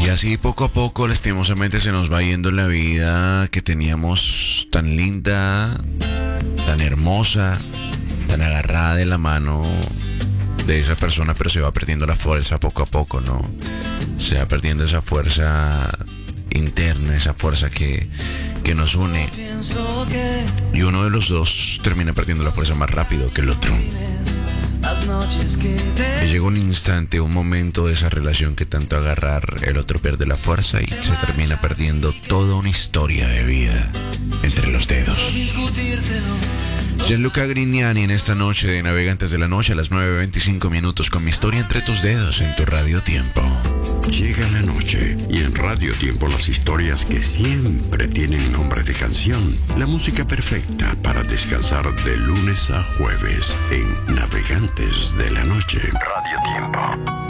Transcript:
así poco a poco, lastimosamente, se nos va yendo la vida que teníamos tan linda, tan hermosa, tan agarrada de la mano de esa persona, pero se va perdiendo la fuerza poco a poco, ¿no? Se va perdiendo esa fuerza interna, esa fuerza que nos une. Y uno de los dos termina perdiendo la fuerza más rápido que el otro. Y llega un instante, un momento de esa relación que tanto agarrar, el otro pierde la fuerza y se termina perdiendo toda una historia de vida entre los dedos. Gianluca Grignani en esta noche de Navegantes de la Noche a las 9:25 con mi historia entre tus dedos en tu Radio Tiempo. Llega la noche y en Radio Tiempo las historias que siempre tienen nombre de canción. La música perfecta para descansar de lunes a jueves en Navegantes de la Noche. Radio Tiempo.